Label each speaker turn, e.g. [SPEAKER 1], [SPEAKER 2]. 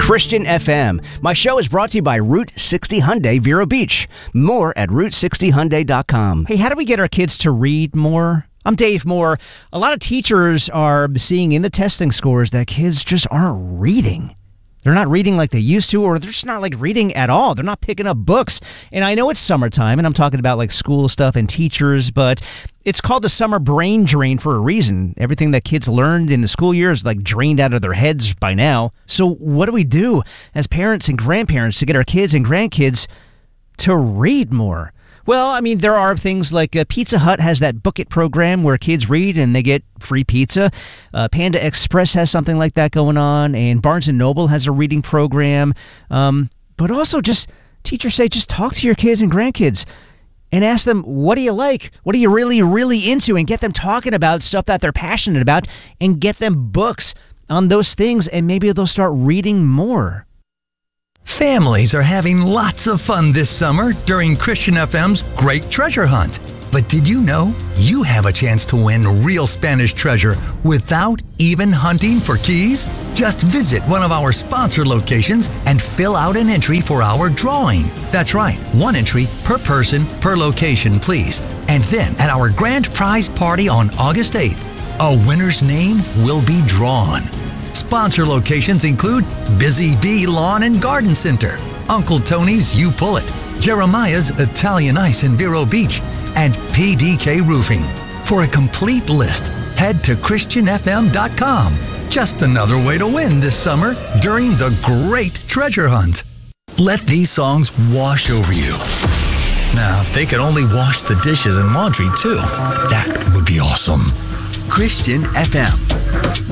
[SPEAKER 1] Christian FM. My show is brought to you by Route 60 Hyundai Vero Beach. More at Route60Hyundai.com.
[SPEAKER 2] Hey, how do we get our kids to read more? I'm Dave Moore. A lot of teachers are seeing in the testing scores that kids just aren't reading. They're not reading like they used to, or they're just not like reading at all. They're not picking up books. And I know it's summertime, and I'm talking about like school stuff and teachers, but it's called the summer brain drain for a reason. Everything that kids learned in the school year is like drained out of their heads by now. So what do we do as parents and grandparents to get our kids and grandkids to read more? Well, I mean, there are things like Pizza Hut has that Book It program where kids read and they get free pizza. Panda Express has something like that going on, and Barnes & Noble has a reading program. But also just teachers say just talk to your kids and grandkids and ask them, what do you like? What are you really, really into? And get them talking about stuff that they're passionate about and get them books on those things, and maybe they'll start reading more.
[SPEAKER 3] Families are having lots of fun this summer during Christian FM's Great Treasure Hunt. But did you know you have a chance to win real Spanish treasure without even hunting for keys? Just visit one of our sponsor locations and fill out an entry for our drawing. That's right, one entry per person per location, please. And then at our grand prize party on August 8th, a winner's name will be drawn. Sponsor locations include Busy Bee Lawn and Garden Center, Uncle Tony's You Pull It, Jeremiah's Italian Ice in Vero Beach, and PDK Roofing. For a complete list, head to ChristianFM.com. Just another way to win this summer during the Great Treasure Hunt. Let these songs wash over you. Now, if they could only wash the dishes and laundry too, that would be awesome. Christian FM.